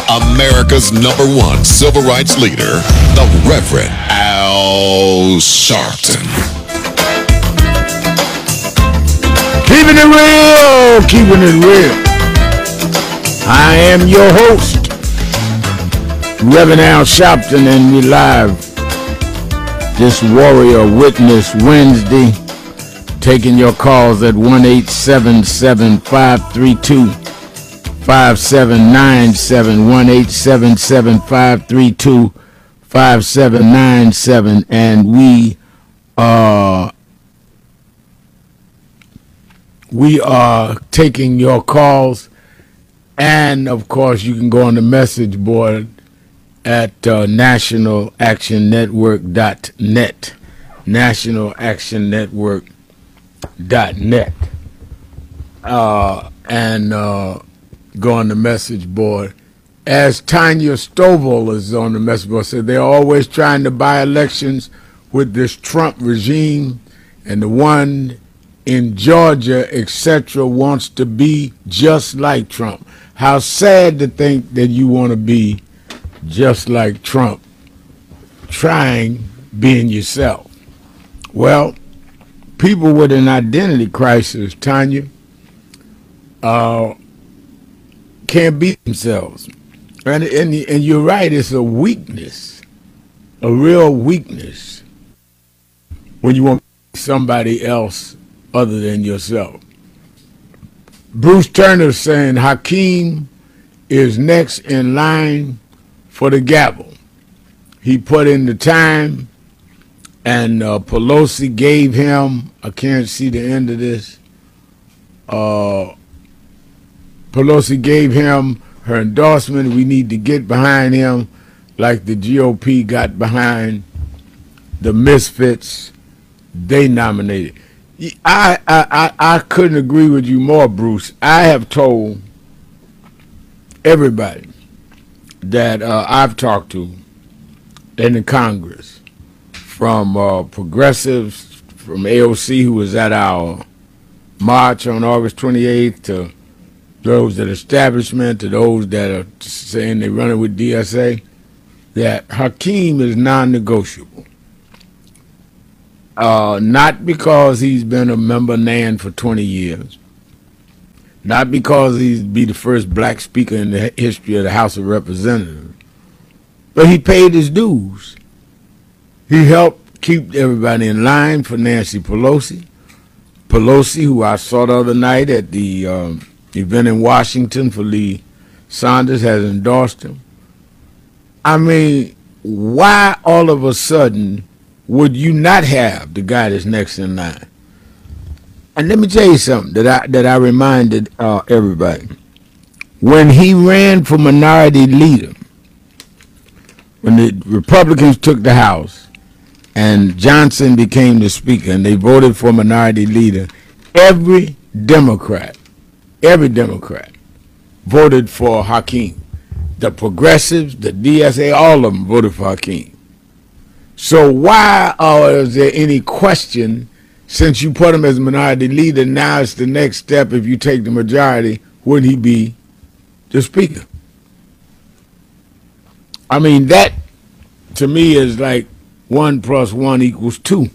America's #1 civil rights leader, the Reverend Al Sharpton. Keeping it real, keeping it real. I am your host, Reverend Al Sharpton, and we live this Warrior Witness Wednesday, taking your calls at 1-877-532-5797, 1-877-532-5797, and we are taking your calls, and of course you can go on the message board at nationalactionnetwork.net, nationalactionnetwork.net, and go on the message board. As Tanya Stovall is on the message board, said they're always trying to buy elections with this Trump regime, and the one in Georgia, etc., wants to be just like Trump. How sad to think that you want to be just like Trump, trying being yourself. Well, people with an identity crisis, Tanya, can't be themselves. And you're right, it's a weakness, a real weakness, when you want to be somebody else other than yourself. Bruce Turner saying Hakeem is next in line for the gavel. He put in the time, and Pelosi gave him, I can't see the end of this, Pelosi gave him her endorsement. We need to get behind him like the GOP got behind the misfits they nominated. I couldn't agree with you more, Bruce. I have told everybody that I've talked to in the Congress, from progressives, from AOC, who was at our march on August 28th, to those that establishment, to those that are saying they're running with DSA, that Hakeem is non-negotiable. Not because he's been a member NAN for 20 years, not because he'd be the first black speaker in the history of the House of Representatives, but he paid his dues. He helped keep everybody in line for Nancy Pelosi. Pelosi, who I saw the other night at the event in Washington for Lee Saunders, has endorsed him. I mean, why all of a sudden would you not have the guy that's next in line? And let me tell you something that I reminded everybody. When he ran for minority leader, when the Republicans took the House and Johnson became the speaker and they voted for minority leader, every Democrat voted for Hakeem. The progressives, the DSA, all of them voted for Hakeem. So why is there any question, since you put him as minority leader, now it's the next step, if you take the majority, would he be the speaker? I mean, that to me is like 1 + 1 = 2.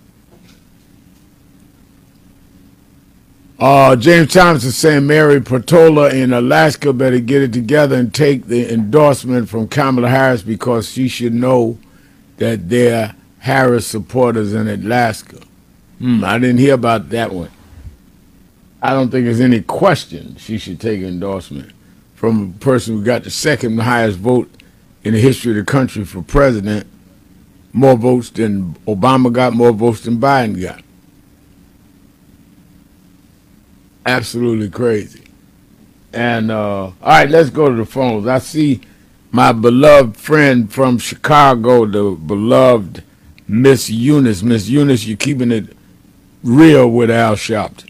James Thompson saying Mary Portola in Alaska better get it together and take the endorsement from Kamala Harris, because she should know that they're Harris supporters in Alaska. I didn't hear about that one. I don't think there's any question she should take endorsement from a person who got the second highest vote in the history of the country for president, more votes than Obama got, more votes than Biden got. Absolutely crazy. And all right, let's go to the phones. I see my beloved friend from Chicago, the beloved Miss Eunice. Miss Eunice, you're keeping it real with Al Sharpton.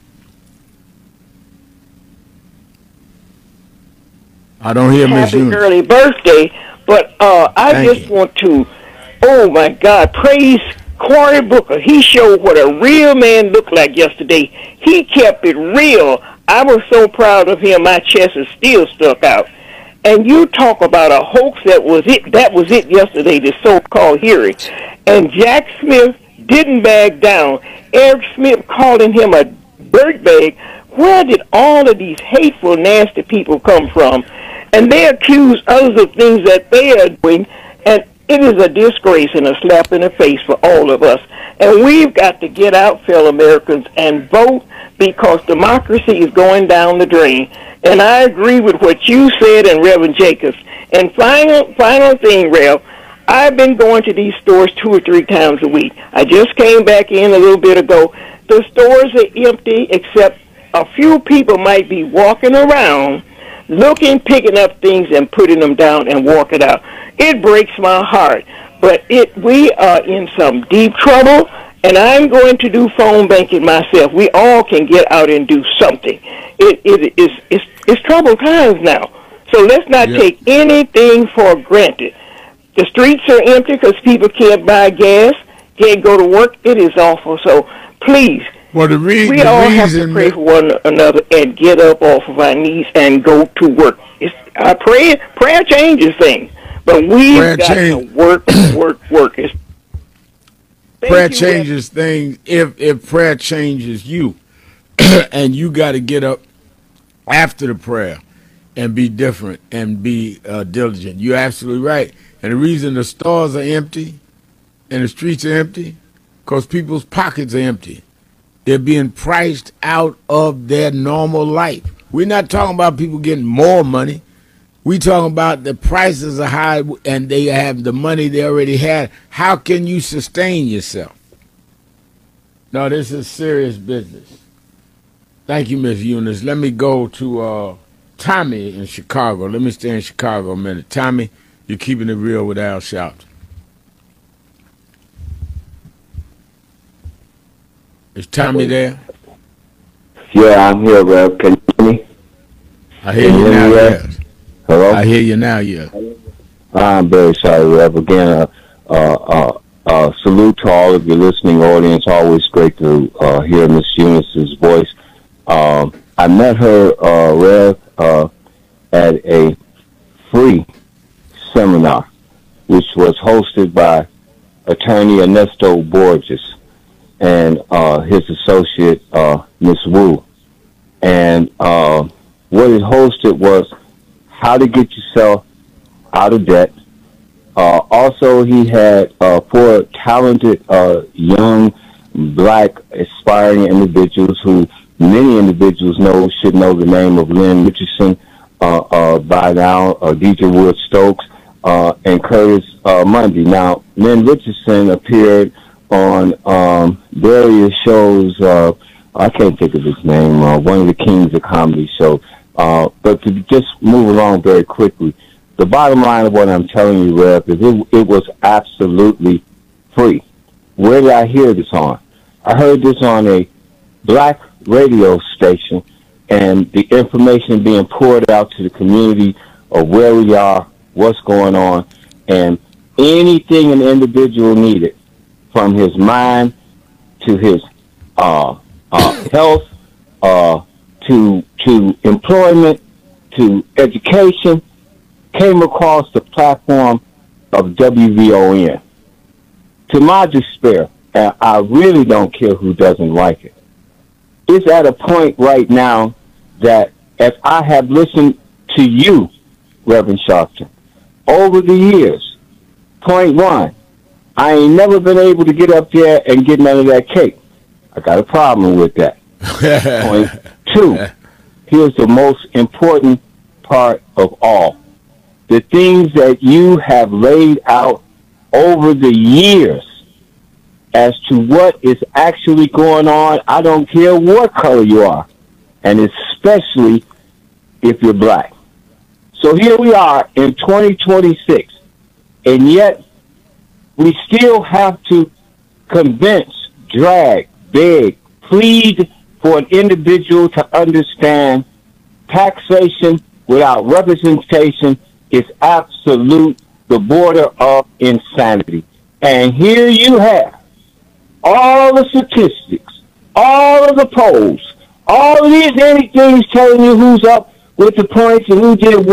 I don't hear Miss Eunice. Happy early birthday, but I just want to, oh my God, praise Cory Booker. He showed what a real man looked like yesterday. He kept it real. I was so proud of him, my chest is still stuck out. And you talk about a hoax that was it yesterday, the so-called hearing. And Jack Smith didn't back down. Eric Smith calling him a dirtbag. Where did all of these hateful, nasty people come from? And they accuse others of things that they are doing, and it is a disgrace and a slap in the face for all of us. And we've got to get out, fellow Americans, and vote, because democracy is going down the drain. And I agree with what you said and Reverend Jacobs. And final thing, Rev, I've been going to these stores 2 or 3 times a week. I just came back in a little bit ago. The stores are empty, except a few people might be walking around, looking, picking up things and putting them down and walking out. It breaks my heart. But we are in some deep trouble, and I'm going to do phone banking myself. We all can get out and do something. It's troubled times now. So let's not take anything for granted. The streets are empty because people can't buy gas, can't go to work. It is awful. So please, we all have to pray for one another and get up off of our knees and go to work. Prayer changes things, but we've got to work. Prayer changes things if prayer changes you, and you got to get up after the prayer and be different and be diligent. You're absolutely right. And the reason the stores are empty and the streets are empty, because people's pockets are empty. They're being priced out of their normal life. We're not talking about people getting more money. We're talking about the prices are high and they have the money they already had. How can you sustain yourself? No, this is serious business. Thank you, Miss Eunice. Let me go to Tommy in Chicago. Let me stay in Chicago a minute. Tommy, you're keeping it real with Al Sharpton. Is Tommy there? Yeah, I'm here, Rev. Can you hear me? I hear you now, yes. Hello? I hear you now, yes. I'm very sorry, Rev. Again, salute to all of your listening audience. Always great to hear Miss Eunice's voice. I met her, Rev, at a free seminar, which was hosted by attorney Ernesto Borges and his associate, Miss Wu. And what it hosted was how to get yourself out of debt. Also, he had 4 talented young black aspiring individuals who many individuals should know the name of Lynn Richardson by now, Deidre Wood Stokes, and Curtis Mundy. Now, Lynn Richardson appeared on various shows. I can't think of his name. One of the kings of comedy shows. But to just move along very quickly, the bottom line of what I'm telling you, Rev, is it was absolutely free. Where did I hear this on? I heard this on a black radio station, and the information being poured out to the community of where we are, what's going on, and anything an individual needed, from his mind to his health, to employment, to education, came across the platform of WVON. To my despair, and I really don't care who doesn't like it, it's at a point right now that as I have listened to you, Reverend Sharpton, over the years, point 1, I ain't never been able to get up there and get none of that cake. I got a problem with that. Point 2, here's the most important part of all. The things that you have laid out over the years as to what is actually going on, I don't care what color you are, and especially if you're black. So here we are in 2026, and yet we still have to convince, drag, beg, plead for an individual to understand taxation without representation is absolute, the border of insanity. And here you have all the statistics, all of the polls, all of these anythings telling you who's up with the points and who did what,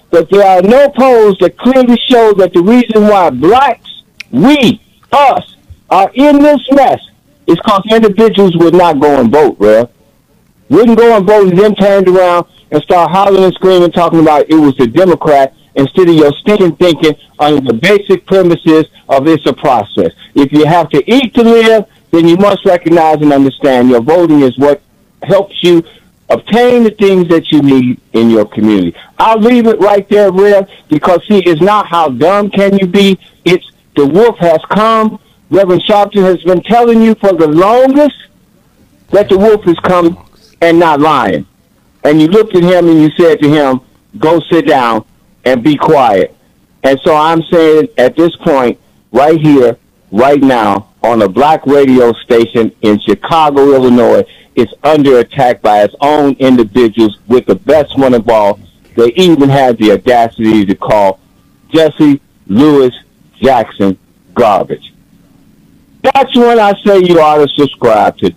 But there are no polls that clearly show that the reason why blacks, us, are in this mess is because individuals would not go and vote, Rev. Wouldn't go and vote and then turned around and start hollering and screaming, talking about it was the Democrat instead of your stinking thinking on the basic premises of it's a process. If you have to eat to live, then you must recognize and understand your voting is what helps you obtain the things that you need in your community. I'll leave it right there, Rev, because see, it's not how dumb can you be, it's the wolf has come. Reverend Sharpton has been telling you for the longest that the wolf has come and not lying. And you looked at him and you said to him, go sit down and be quiet. And so I'm saying at this point, right here, right now, on a black radio station in Chicago, Illinois, it's under attack by its own individuals with the best one of all. They even had the audacity to call Jesse Louis Jackson garbage. That's when I say you ought to subscribe to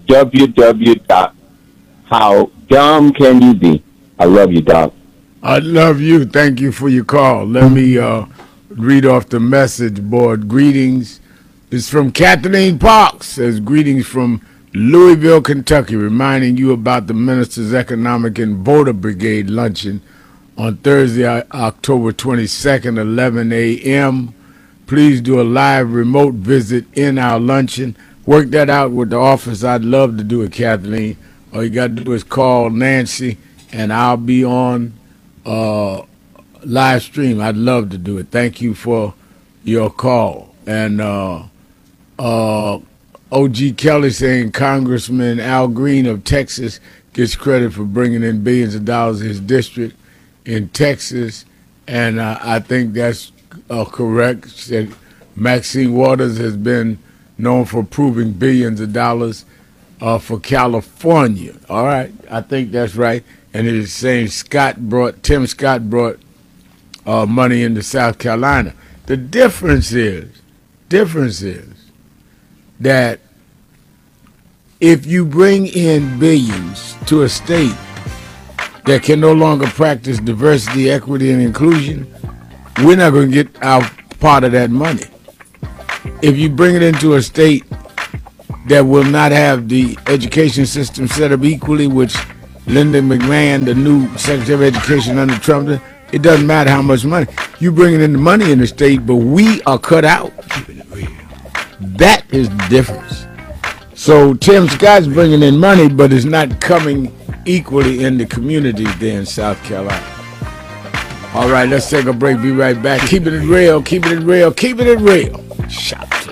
www.howdumbcanyoube. I love you, Doc. I love you. Thank you for your call. Let me read off the message board. Greetings. It's from Kathleen Parks. Says greetings from Louisville, Kentucky, reminding you about the Minister's Economic and Voter Brigade luncheon on Thursday, October 22nd, 11 a.m. Please do a live remote visit in our luncheon. Work that out with the office. I'd love to do it, Kathleen. All you got to do is call Nancy, and I'll be on live stream. I'd love to do it. Thank you for your call. And O.G. Kelly saying Congressman Al Green of Texas gets credit for bringing in billions of dollars in his district in Texas. And I think that's correct. Said Maxine Waters has been known for approving billions of dollars for California. All right, I think that's right. And it is saying Tim Scott brought money into South Carolina. The difference is that if you bring in billions to a state that can no longer practice diversity, equity, and inclusion, we're not going to get our part of that money. If you bring it into a state that will not have the education system set up equally, which Linda McMahon, the new Secretary of Education under Trump, it doesn't matter how much money. You bringing in the money in the state, but we are cut out. That is the difference. So Tim Scott's bringing in money, but it's not coming equally in the communities there in South Carolina. All right, let's take a break. Be right back. Keeping it real, keeping it real, keeping it real. Shot.